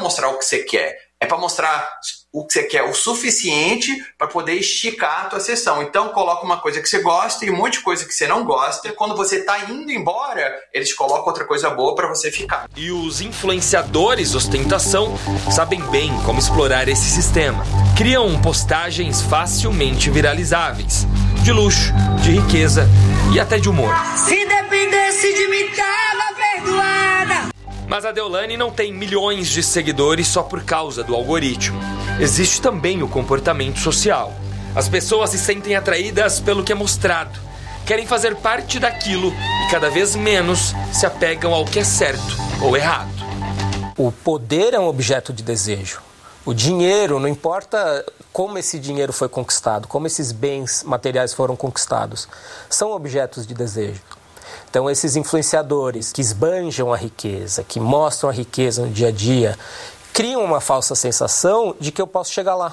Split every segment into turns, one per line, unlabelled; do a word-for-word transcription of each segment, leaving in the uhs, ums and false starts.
mostrar o que você quer. É para mostrar o que você quer o suficiente para poder esticar a tua sessão. Então, coloca uma coisa que você gosta e um monte de coisa que você não gosta. E quando você tá indo embora, eles colocam outra coisa boa para você ficar.
E os influenciadores ostentação sabem bem como explorar esse sistema. Criam postagens facilmente viralizáveis. De luxo, de riqueza e até de humor.
Se dependesse de mim, tava perdoada.
Mas a Deolane não tem milhões de seguidores só por causa do algoritmo. Existe também o comportamento social. As pessoas se sentem atraídas pelo que é mostrado, querem fazer parte daquilo e cada vez menos se apegam ao que é certo ou errado.
O poder é um objeto de desejo. O dinheiro, não importa como esse dinheiro foi conquistado, como esses bens materiais foram conquistados, são objetos de desejo. Então, esses influenciadores que esbanjam a riqueza, que mostram a riqueza no dia a dia, criam uma falsa sensação de que eu posso chegar lá.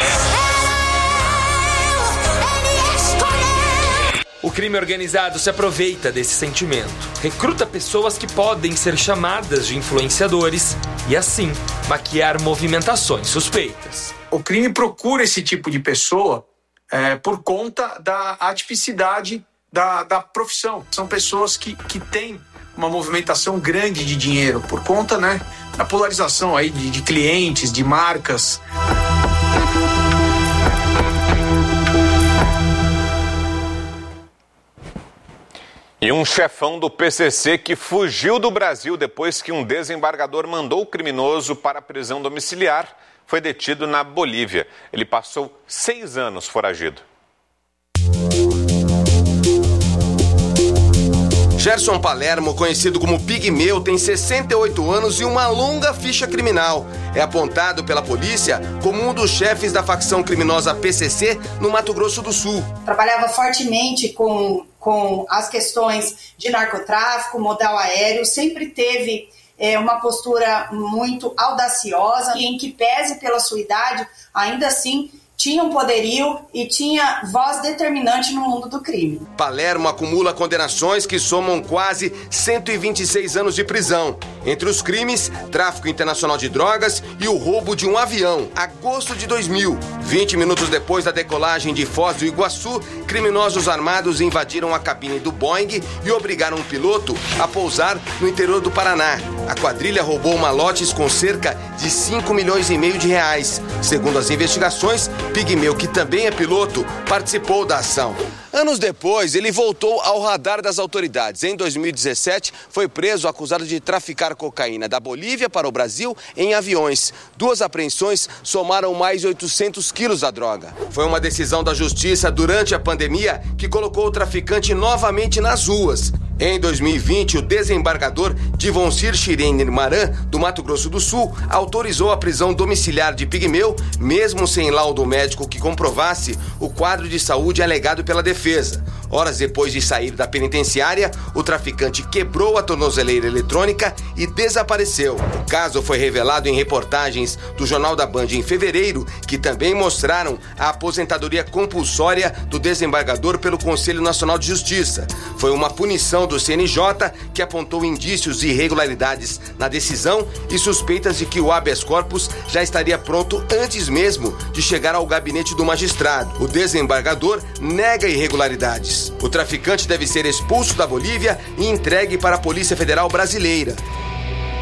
O crime organizado se aproveita desse sentimento, recruta pessoas que podem ser chamadas de influenciadores e, assim, maquiar movimentações suspeitas.
O crime procura esse tipo de pessoa é, por conta da atipicidade Da, da profissão. São pessoas que, que têm uma movimentação grande de dinheiro por conta, né, da polarização aí de, de clientes, de marcas.
E um chefão do P C C que fugiu do Brasil depois que um desembargador mandou o criminoso para a prisão domiciliar foi detido na Bolívia. Ele passou seis anos foragido.
Gerson Palermo, conhecido como Pigmeu, tem sessenta e oito anos e uma longa ficha criminal. É apontado pela polícia como um dos chefes da facção criminosa P C C no Mato Grosso do Sul.
Trabalhava fortemente com, com as questões de narcotráfico, modal aéreo, sempre teve é, uma postura muito audaciosa, e em que pese pela sua idade, ainda assim tinha um poderio e tinha voz determinante no mundo do crime.
Palermo acumula condenações que somam quase cento e vinte e seis anos de prisão. Entre os crimes, tráfico internacional de drogas e o roubo de um avião. Agosto de dois mil, vinte minutos depois da decolagem de Foz do Iguaçu, criminosos armados invadiram a cabine do Boeing e obrigaram o piloto a pousar no interior do Paraná. A quadrilha roubou malotes com cerca de cinco milhões e meio de reais. Segundo as investigações, Pigmeu, que também é piloto, participou da ação. Anos depois, ele voltou ao radar das autoridades. Em dois mil e dezessete, foi preso acusado de traficar cocaína da Bolívia para o Brasil em aviões. Duas apreensões somaram mais de oitocentos quilos da droga. Foi uma decisão da justiça durante a pandemia que colocou o traficante novamente nas ruas. Em dois mil e vinte, o desembargador Divoncir Chirene Maran, do Mato Grosso do Sul, autorizou a prisão domiciliar de Pigmeu, mesmo sem laudo médico que comprovasse o quadro de saúde alegado pela defesa. Horas depois de sair da penitenciária, o traficante quebrou a tornozeleira eletrônica e desapareceu. O caso foi revelado em reportagens do Jornal da Band em fevereiro, que também mostraram a aposentadoria compulsória do desembargador pelo Conselho Nacional de Justiça. Foi uma punição do C N J que apontou indícios de irregularidades na decisão e suspeitas de que o habeas corpus já estaria pronto antes mesmo de chegar ao gabinete do magistrado. O desembargador nega irregularidades. O traficante deve ser expulso da Bolívia e entregue para a Polícia Federal Brasileira.